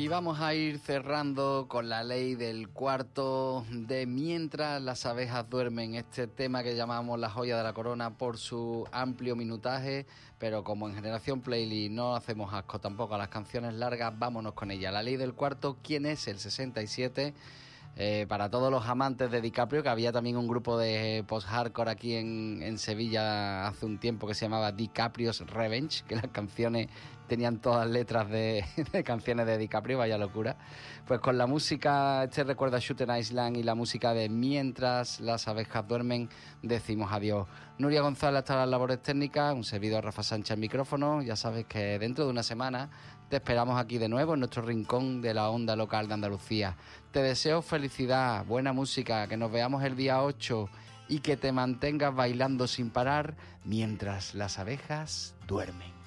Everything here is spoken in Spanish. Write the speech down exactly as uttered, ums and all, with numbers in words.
Y vamos a ir cerrando con la ley del cuarto de Mientras las abejas duermen, este tema que llamamos la joya de la corona por su amplio minutaje, pero como en Generación Playlist no hacemos asco tampoco a las canciones largas, vámonos con ella. La ley del cuarto, ¿quién es el sesenta y siete? Eh, para todos los amantes de DiCaprio, que había también un grupo de post-hardcore aquí en, en Sevilla hace un tiempo que se llamaba DiCaprio's Revenge, que las canciones tenían todas letras de, de canciones de DiCaprio, vaya locura. Pues con la música, este recuerda Shooter Island y la música de Mientras las abejas duermen, decimos adiós. Nuria González hasta las labores técnicas, un servidor Rafa Sánchez al micrófono. Ya sabes que dentro de una semana te esperamos aquí de nuevo en nuestro rincón de la onda local de Andalucía. Te deseo felicidad, buena música, que nos veamos el día ocho y que te mantengas bailando sin parar mientras las abejas duermen.